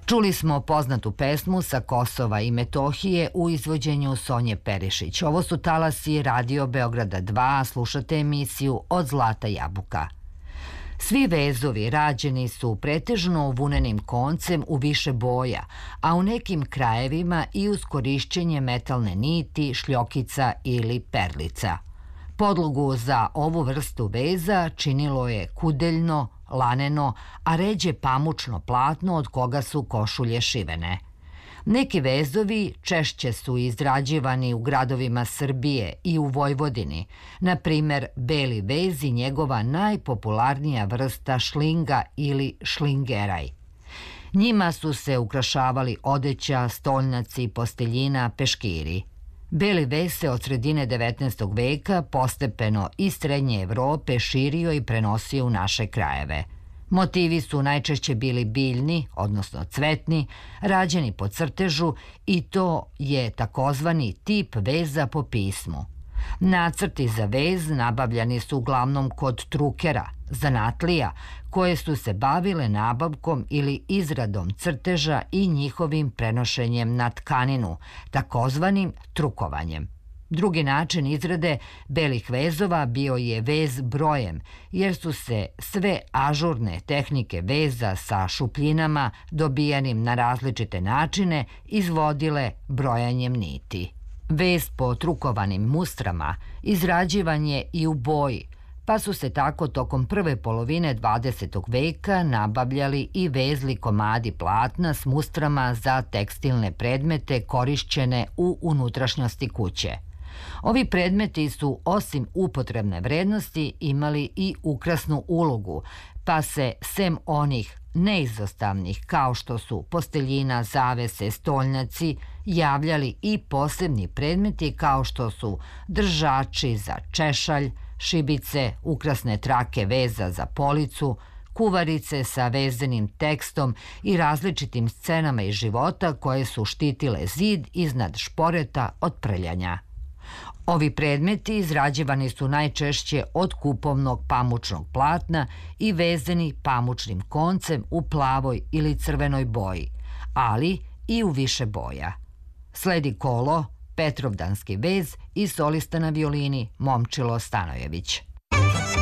Čuli smo poznatu pesmu sa Kosova i Metohije u izvođenju Sonje Perišić. Ovo su talasi Radio Beograda 2, slušate emisiju Od zlata jabuka. Svi vezovi rađeni su pretežno vunenim koncem u više boja, a u nekim krajevima i uz korišćenje metalne niti, šljokica ili perlica. Podlogu za ovu vrstu veza činilo je kudeljno, laneno, a ređe pamučno platno od koga su košulje šivene. Neki vezovi češće su izrađivani u gradovima Srbije i u Vojvodini, na primer beli vez i njegova najpopularnija vrsta šlinga ili šlingeraj. Njima su se ukrašavali odeća, stolnjaci, posteljina, peškiri. Beli vez se od sredine 19. veka postepeno iz Srednje Evrope širio i prenosio u naše krajeve. Motivi su najčešće bili biljni, odnosno cvetni, rađeni po crtežu i to je takozvani tip veza po pismu. Nacrti za vez nabavljani su uglavnom kod trukera, zanatlija, koje su se bavile nabavkom ili izradom crteža i njihovim prenošenjem na tkaninu, takozvanim trukovanjem. Drugi način izrade belih vezova bio je vez brojem, jer su se sve ažurne tehnike veza sa šupljinama dobijanim na različite načine izvodile brojanjem niti. Vez po trukovanim mustrama izrađivan je i u boji, pa su se tako tokom prve polovine 20. veka nabavljali i vezli komadi platna s mustrama za tekstilne predmete korišćene u unutrašnjosti kuće. Ovi predmeti su osim upotrebne vrednosti imali i ukrasnu ulogu, pa se sem onih neizostavnih kao što su posteljina, zavese, stolnjaci, javljali i posebni predmeti kao što su držači za češalj, šibice, ukrasne trake veza za policu, kuvarice sa vezanim tekstom i različitim scenama iz života koje su štitile zid iznad šporeta od prljanja. Ovi predmeti izrađivani su najčešće od kupovnog pamučnog platna i vezani pamučnim koncem u plavoj ili crvenoj boji, ali i u više boja. Sledi kolo, Petrovdanski vez i solista na violini Momčilo Stanojević.